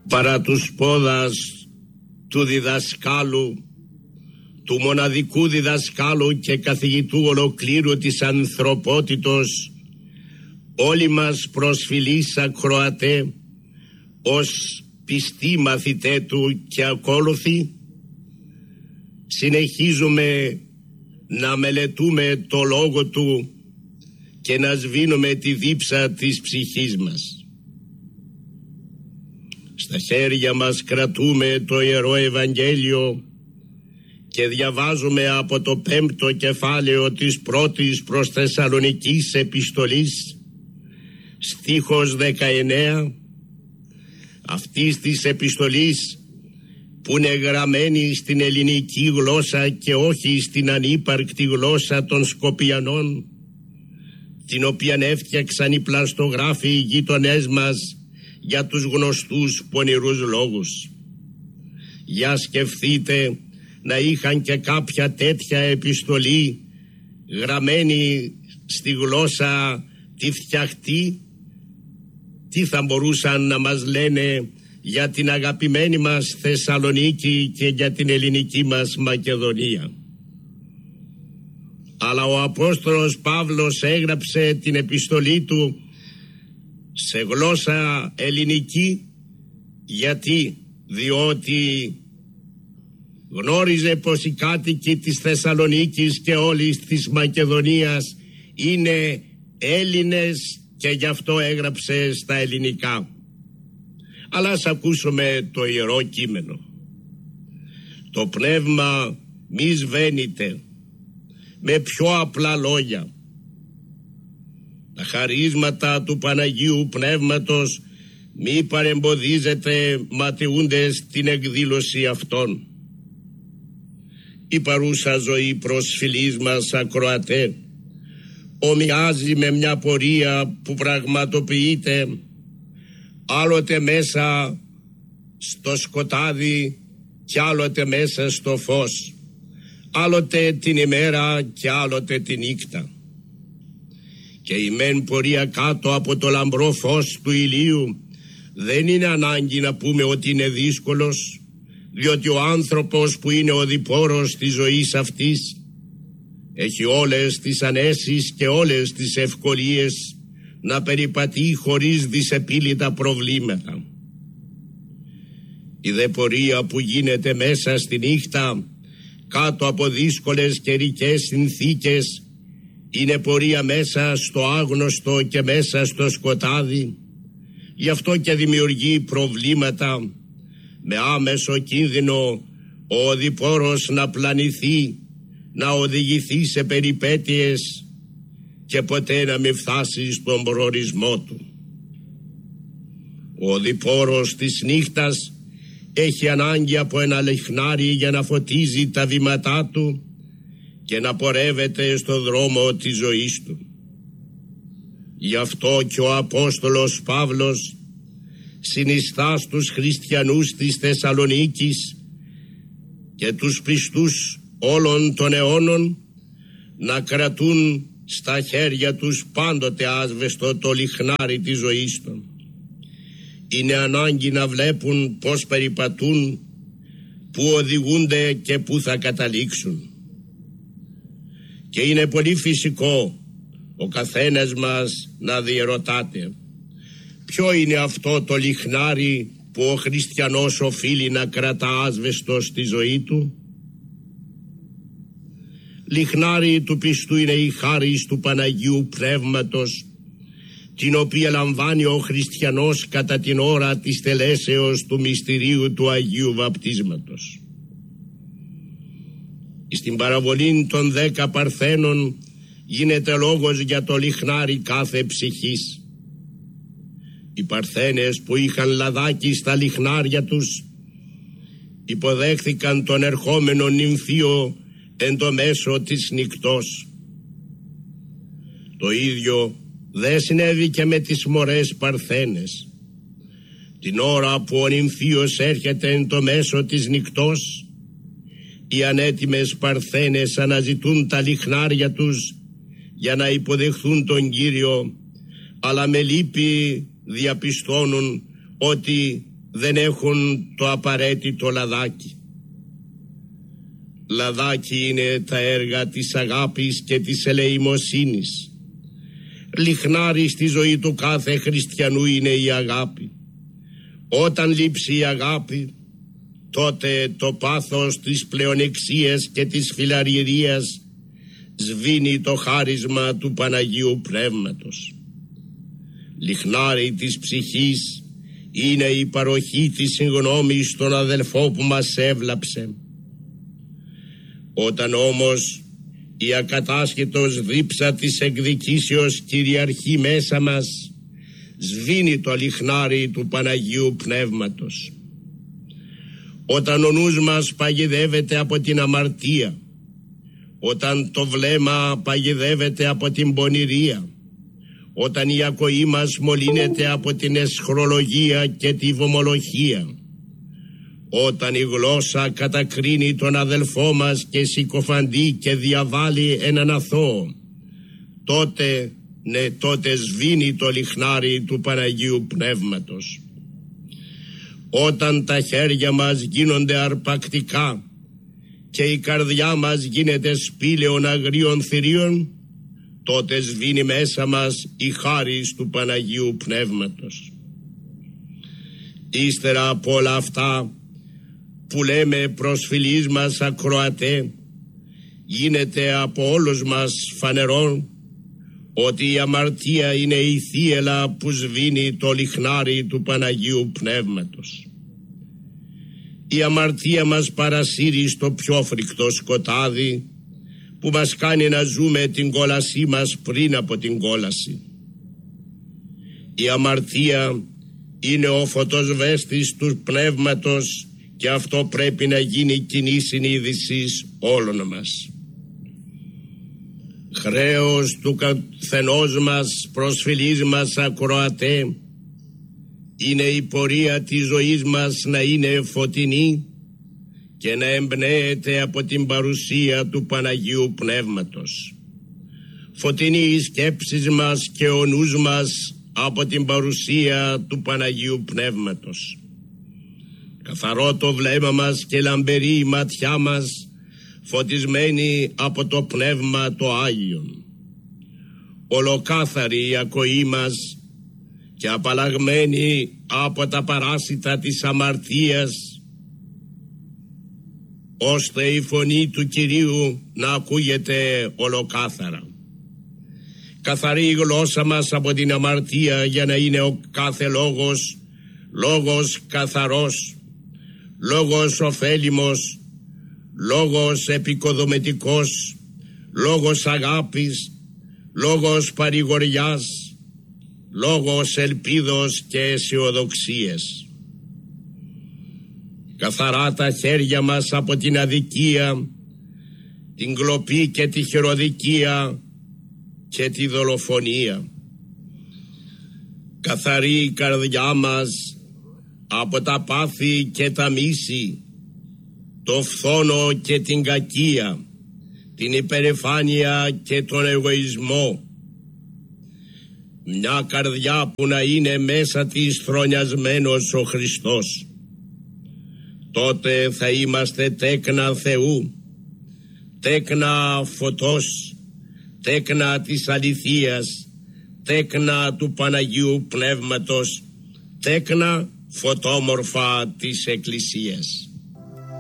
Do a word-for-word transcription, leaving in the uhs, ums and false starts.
παρά τους πόδας του διδασκάλου, του μοναδικού διδασκάλου και καθηγητού ολοκλήρου της ανθρωπότητος, όλοι μας προσφυλείς ακροατέ, ως πιστοί μαθητέ του και ακόλουθοι, συνεχίζουμε να μελετούμε το λόγο του και να σβήνουμε τη δίψα της ψυχής μας. Στα χέρια μας κρατούμε το Ιερό Ευαγγέλιο και διαβάζουμε από το πέμπτο κεφάλαιο της πρώτης προς Θεσσαλονικής επιστολής, στίχος δεκαεννέα, αυτής της επιστολής που είναι γραμμένη στην ελληνική γλώσσα και όχι στην ανύπαρκτη γλώσσα των Σκοπιανών, την οποία έφτιαξαν οι πλαστογράφοι οι γείτονές μας για τους γνωστούς πονηρούς λόγους. Για σκεφτείτε να είχαν και κάποια τέτοια επιστολή γραμμένη στη γλώσσα τη φτιαχτή, τι θα μπορούσαν να μας λένε για την αγαπημένη μας Θεσσαλονίκη και για την ελληνική μας Μακεδονία. Αλλά ο Απόστολος Παύλος έγραψε την επιστολή του σε γλώσσα ελληνική, γιατί διότι γνώριζε πως οι κάτοικοι της Θεσσαλονίκης και όλης της Μακεδονίας είναι Έλληνες και γι' αυτό έγραψε στα ελληνικά. Αλλά ας ακούσουμε το Ιερό Κείμενο. Το Πνεύμα μη σβαίνεται, με πιο απλά λόγια. Τα χαρίσματα του Παναγίου Πνεύματος μη παρεμποδίζεται ματαιούντες την εκδήλωση αυτών. Η παρούσα ζωή προσφυλής μας ακροατέ ομοιάζει με μια πορεία που πραγματοποιείται άλλοτε μέσα στο σκοτάδι και άλλοτε μέσα στο φως, άλλοτε την ημέρα και άλλοτε τη νύχτα. Και η μεν πορεία κάτω από το λαμπρό φως του ηλίου δεν είναι ανάγκη να πούμε ότι είναι δύσκολος, διότι ο άνθρωπος που είναι ο διπόρος της ζωής αυτής έχει όλες τις ανέσεις και όλες τις ευκολίες να περιπατεί χωρίς δυσεπίλητα προβλήματα. Η δε πορεία που γίνεται μέσα στη νύχτα κάτω από δύσκολες καιρικές συνθήκες είναι πορεία μέσα στο άγνωστο και μέσα στο σκοτάδι, γι' αυτό και δημιουργεί προβλήματα, με άμεσο κίνδυνο ο οδηπόρος να πλανηθεί, να οδηγηθεί σε περιπέτειες και ποτέ να μην φτάσει στον προορισμό του. Ο οδηπόρος της νύχτας έχει ανάγκη από ένα λιχνάρι για να φωτίζει τα βήματά του και να πορεύεται στο δρόμο της ζωής του. Γι' αυτό και ο Απόστολος Παύλος συνιστά στους χριστιανούς της Θεσσαλονίκης και τους πιστούς όλων των αιώνων να κρατούν στα χέρια τους πάντοτε άσβεστο το λιχνάρι της ζωής των. Είναι ανάγκη να βλέπουν πώς περιπατούν, πού οδηγούνται και πού θα καταλήξουν. Και είναι πολύ φυσικό ο καθένας μας να διερωτάται ποιο είναι αυτό το λιχνάρι που ο χριστιανός οφείλει να κρατά άσβεστο στη ζωή του. Λιχνάρι του πιστού είναι η χάρις του Παναγίου Πνεύματος, την οποία λαμβάνει ο χριστιανός κατά την ώρα της τελέσεως του μυστηρίου του Αγίου Βαπτίσματος. Στην παραβολή των δέκα παρθένων γίνεται λόγος για το λιχνάρι κάθε ψυχής. Οι παρθένες που είχαν λαδάκι στα λιχνάρια τους υποδέχθηκαν τον ερχόμενο νυμφίο εν το μέσο της νυκτός. Το ίδιο δεν συνέβη και με τις μωρές παρθένες. Την ώρα που ο νυμφίος έρχεται εν το μέσο της νυκτός, οι ανέτοιμες παρθένες αναζητούν τα λιχνάρια τους για να υποδεχθούν τον Κύριο, αλλά με λύπη διαπιστώνουν ότι δεν έχουν το απαραίτητο λαδάκι. Λαδάκι είναι τα έργα της αγάπης και της ελεημοσύνης. Λιχνάρι στη ζωή του κάθε χριστιανού είναι η αγάπη. Όταν λείψει η αγάπη, τότε το πάθος της πλεονεξίας και της φιλαργυρίας σβήνει το χάρισμα του Παναγίου Πνεύματος. Λιχνάρι της ψυχής είναι η παροχή της συγγνώμης στον αδελφό που μας έβλαψε. Όταν όμως η ακατάσχετος δίψα της εκδικήσεως κυριαρχεί μέσα μας, σβήνει το λιχνάρι του Παναγίου Πνεύματος. Όταν ο νους μας παγιδεύεται από την αμαρτία, όταν το βλέμμα παγιδεύεται από την πονηρία, όταν η ακοή μας μολύνεται από την αισχρολογία και τη βομολοχία, όταν η γλώσσα κατακρίνει τον αδελφό μας και συκοφαντεί και διαβάλει έναν αθώο, τότε, ναι, τότε σβήνει το λιχνάρι του Παναγίου Πνεύματος. Όταν τα χέρια μας γίνονται αρπακτικά και η καρδιά μας γίνεται σπήλαιον αγρίων θηρίων, τότε σβήνει μέσα μας η χάρις του Παναγίου Πνεύματος. Ύστερα από όλα αυτά που λέμε προς φιλείς μας ακροατέ, γίνεται από όλους μας φανερό ότι η αμαρτία είναι η θύελα που σβήνει το λιχνάρι του Παναγίου Πνεύματος. Η αμαρτία μας παρασύρει στο πιο φρικτό σκοτάδι που μας κάνει να ζούμε την κόλασή μας πριν από την κόλαση. Η αμαρτία είναι ο φωτοσβέστης του πνεύματος και αυτό πρέπει να γίνει κοινή συνείδησης όλων μας. Χρέος του καθενός μας προς φιλείς μας ακροατέ είναι η πορεία της ζωής μας να είναι φωτεινή και να εμπνέεται από την παρουσία του Παναγίου Πνεύματος. Φωτεινή οι σκέψεις μας και ο νους μας από την παρουσία του Παναγίου Πνεύματος. Καθαρό το βλέμμα μας και λαμπερή η ματιά μας, φωτισμένη από το Πνεύμα το Άγιον. Ολοκάθαρη η ακοή μας και απαλλαγμένη από τα παράσιτα της αμαρτίας, ώστε η φωνή του Κυρίου να ακούγεται ολοκάθαρα. Καθαρή η γλώσσα μας από την αμαρτία για να είναι ο κάθε λόγος, λόγος καθαρός, λόγος ωφέλιμος, λόγος επικοδομητικός, λόγος αγάπης, λόγος παρηγοριάς, λόγος ελπίδος και αισιοδοξίας. Καθαρά τα χέρια μας από την αδικία, την κλοπή και τη χειροδικία και τη δολοφονία. Καθαρή η καρδιά μας από τα πάθη και τα μίση, το φθόνο και την κακία, την υπερηφάνεια και τον εγωισμό. Μια καρδιά που να είναι μέσα της θρονιασμένος ο Χριστός. Τότε θα είμαστε τέκνα Θεού, τέκνα φωτός, τέκνα της αληθείας, τέκνα του Παναγίου Πνεύματος, τέκνα φωτόμορφα της Εκκλησίας.